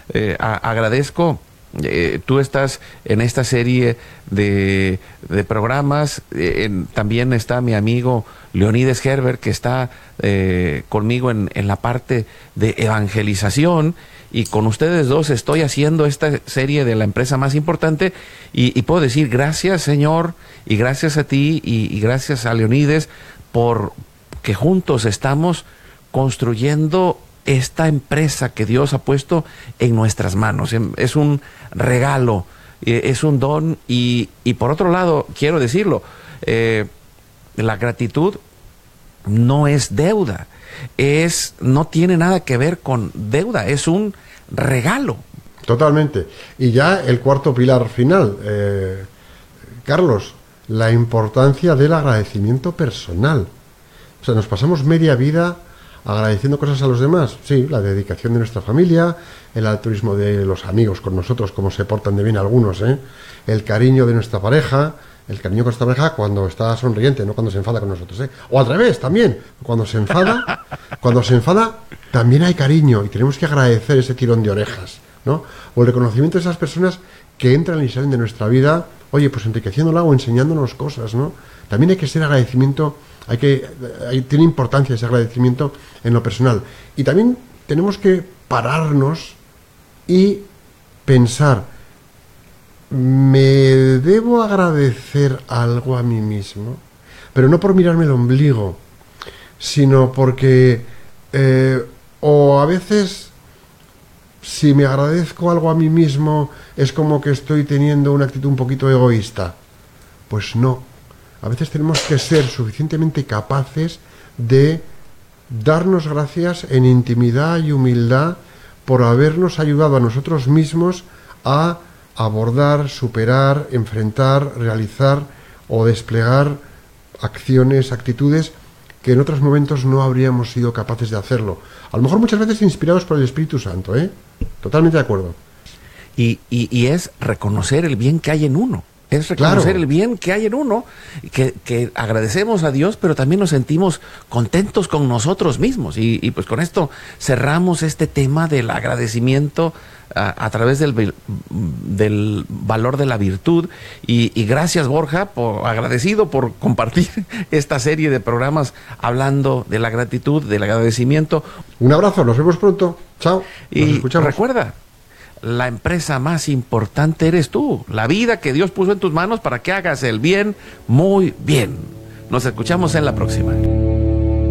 agradezco. Tú estás en esta serie de programas. También está mi amigo Leonides Herbert, que está conmigo en la parte de evangelización, y con ustedes dos estoy haciendo esta serie de la empresa más importante, y puedo decir gracias, Señor, y gracias a ti, y gracias a Leonides, por que juntos estamos construyendo esta empresa que Dios ha puesto en nuestras manos. Es un regalo, es un don, y por otro lado, quiero decirlo, la gratitud no es deuda, no tiene nada que ver con deuda, es un regalo. Totalmente. Y ya el cuarto pilar final, Carlos, la importancia del agradecimiento personal. O sea, nos pasamos media vida agradeciendo cosas a los demás. Sí, la dedicación de nuestra familia, el altruismo de los amigos con nosotros, como se portan de bien algunos, el cariño de nuestra pareja, el cariño con nuestra pareja cuando está sonriente, no cuando se enfada con nosotros, O al revés, también, cuando se enfada también hay cariño, y tenemos que agradecer ese tirón de orejas, ¿no? O el reconocimiento de esas personas que entran y salen de nuestra vida, oye, pues enriqueciéndola o enseñándonos cosas, ¿no? También hay que ser agradecimiento. Tiene importancia ese agradecimiento en lo personal. Y también tenemos que pararnos y pensar, ¿me debo agradecer algo a mí mismo? Pero no por mirarme el ombligo, sino porque o a veces, si me agradezco algo a mí mismo, es como que estoy teniendo una actitud un poquito egoísta. Pues no. A veces tenemos que ser suficientemente capaces de darnos gracias en intimidad y humildad por habernos ayudado a nosotros mismos a abordar, superar, enfrentar, realizar o desplegar acciones, actitudes que en otros momentos no habríamos sido capaces de hacerlo. A lo mejor muchas veces inspirados por el Espíritu Santo, Totalmente de acuerdo. Y es reconocer el bien que hay en uno. Es reconocer el bien que hay en uno, que agradecemos a Dios, pero también nos sentimos contentos con nosotros mismos. Y pues con esto cerramos este tema del agradecimiento a través del valor de la virtud. Y gracias, Borja, agradecido por compartir esta serie de programas hablando de la gratitud, del agradecimiento. Un abrazo, nos vemos pronto. Chao. Nos escuchamos. Recuerda, la empresa más importante eres tú, la vida que Dios puso en tus manos para que hagas el bien muy bien. Nos escuchamos en la próxima.